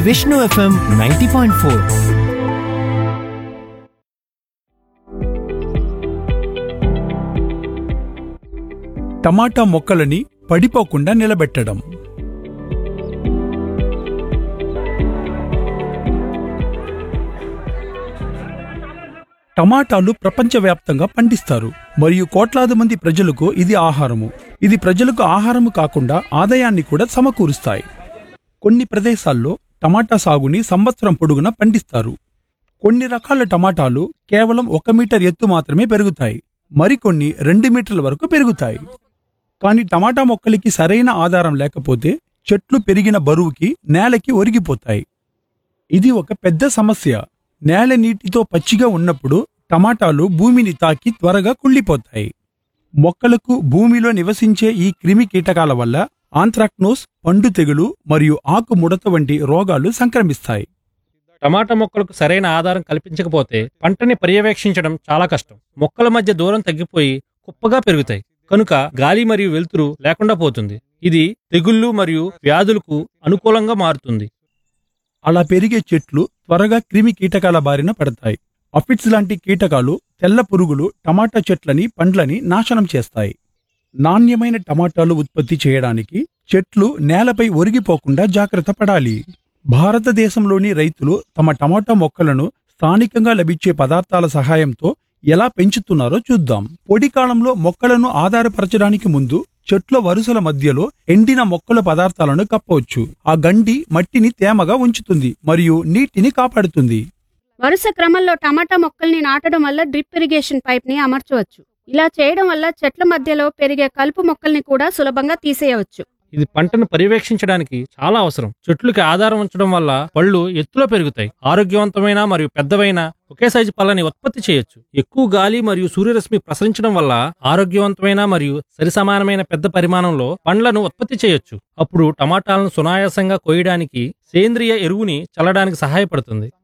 Vishnu FM 90.4. టమాటా మొక్కలని పడిపోకుండా నిలబెట్టడం. టమాటాలు ప్రపంచవ్యాప్తంగా పండిస్తారు మరియు కోట్లాది మంది ప్రజలకు ఇది ఆహారము. ఇది ప్రజలకు ఆహారము కాకుండా ఆదాయాన్ని కూడా సమకూరుస్తాయి. కొన్ని ప్రదేశాల్లో టమాటా సాగుని సంవత్సరం పొడుగునా పండిస్తారు. కొన్ని రకాల టమాటాలు కేవలం 1 మీటర్ ఎత్తు మాత్రమే పెరుగుతాయి, మరికొన్ని 2 మీటర్ల వరకు పెరుగుతాయి. కానీ టమాటా మొక్కలకి సరైన ఆధారం లేకపోతే చెట్లు పెరిగిన బరువుకి నేలకి ఒరిగిపోతాయి. ఇది ఒక పెద్ద సమస్య. నేల నీటితో పచ్చిగా ఉన్నప్పుడు టమాటాలు భూమిని తాకి త్వరగా కుళ్ళిపోతాయి. మొక్కలకు భూమిలో నివసించే ఈ క్రిమి కీటకాల వల్ల ఆంత్రాక్నోస్, పండు తెగులు మరియు ఆకు ముడత వంటి రోగాలు సంక్రమిస్తాయి. టమాటా మొక్కలకు సరైన ఆధారం కల్పించకపోతే పంటని పర్యవేక్షించడం చాలా కష్టం. మొక్కల మధ్య దూరం తగ్గిపోయి కుప్పగా పెరుగుతాయి కనుక గాలి మరియు వెలుతురు లేకుండా పోతుంది. ఇది తెగుళ్ళు మరియు వ్యాధులకు అనుకూలంగా మారుతుంది. అలా పెరిగే చెట్లు త్వరగా క్రిమి కీటకాల బారిన పడతాయి. అఫిడ్స్ లాంటి కీటకాలు, తెల్ల పురుగులు టమాటా చెట్లని, పండ్లని నాశనం చేస్తాయి. నాణ్యమైన టమాటాలు ఉత్పత్తి చేయడానికి చెట్లు నేలపై ఒరిగిపోకుండా జాగ్రత్త పడాలి. భారతదేశంలోని రైతులు తమ టమాటా మొక్కలను స్థానికంగా లభించే పదార్థాల సహాయంతో ఎలా పెంచుతున్నారో చూద్దాం. పొడి కాలంలో మొక్కలను ఆధారపరచడానికి ముందు చెట్ల వరుసల మధ్యలో ఎండిన మొక్కల పదార్థాలను కప్పవచ్చు. ఆ గండి మట్టిని తేమగా ఉంచుతుంది మరియు నీటిని కాపాడుతుంది. వరుస క్రమంలో టమాటా మొక్కల్ని నాటడం వల్ల డ్రిప్ ఇరిగేషన్ పైప్ ని అమర్చవచ్చు. ఇలా చేయడం వల్ల చెట్ల మధ్యలో పెరిగే కలుపు మొక్కల్ని కూడా సులభంగా తీసేయవచ్చు. ఇది పంటను పర్యవేక్షించడానికి చాలా అవసరం. చెట్లుకి ఆధారం ఉంచడం వల్ల పళ్ళు ఎత్తులో పెరుగుతాయి. ఆరోగ్యవంతమైన మరియు పెద్దవైన ఒకే సైజు పళ్ళని ఉత్పత్తి చేయొచ్చు. ఎక్కువ గాలి మరియు సూర్యరశ్మి ప్రసరించడం వల్ల ఆరోగ్యవంతమైన మరియు సరిసమానమైన పెద్ద పరిమాణంలో పండ్లను ఉత్పత్తి చేయొచ్చు. అప్పుడు టమాటాలను సునాయాసంగా కోయడానికి సేంద్రియ ఎరువుని చల్లడానికి సహాయపడుతుంది.